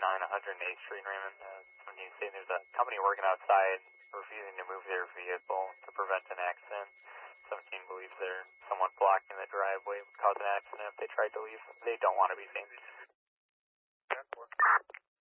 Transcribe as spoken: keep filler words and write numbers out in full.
nine one hundred eighth Street, Raymond. Uh, seventeen saying there's a company working outside refusing to move their vehicle to prevent an accident. seventeen believes they're someone blocking the driveway would cause an accident if they tried to leave. They don't want to be seen.